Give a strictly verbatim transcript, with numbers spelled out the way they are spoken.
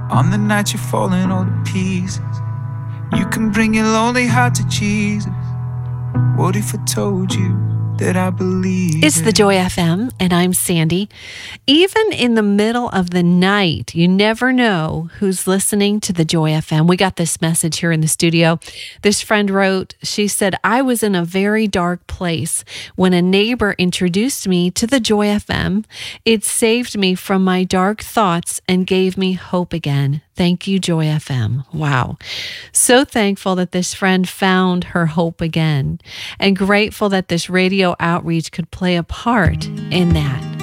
On the night you're falling all to pieces, you can bring your lonely heart to Jesus. What if I told you that I believe It's the Joy F M, and I'm Sandy. Even in the middle of the night, you never know who's listening to the Joy F M. We got this message here in the studio. This friend wrote, she said, I was in a very dark place when a neighbor introduced me to the Joy F M. It saved me from my dark thoughts and gave me hope again. Thank you, Joy F M. Wow. So thankful that this friend found her hope again, and grateful that this radio outreach could play a part in that.